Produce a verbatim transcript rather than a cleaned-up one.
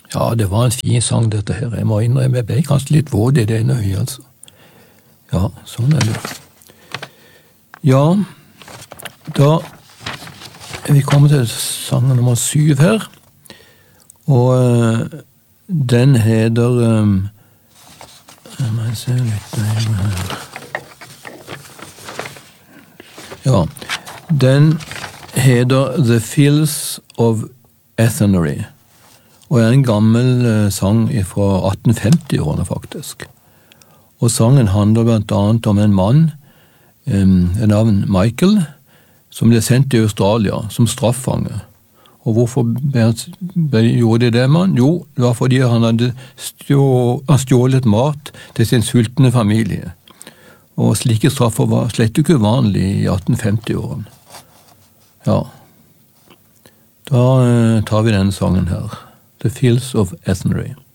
Ja, det var en fin sang dette her. Jeg må innrømme, jeg ble kanskje litt våd i det ene øyet, altså. Ja, sånn er det. Ja, da er vi kommet til sang nummer syv her, og uh, den heter, um, jeg må se litt her. Ja, den heter The Fields of Athenry, og er en gammel uh, sang fra atten femti-årene faktisk. Og sangen handler blant annet om en mann, um, en navn Michael, som ble sendt til Australia som straffange. Og hvorfor ble, ble, gjorde de det, mann? Jo, det var fordi han hadde stjå, stjålet mat til sin sultne familie. Og slike straffer var slett ikke uvanlig i atten femti-årene. Ja, da uh, tar vi denne sangen her. The Fields of Athenry.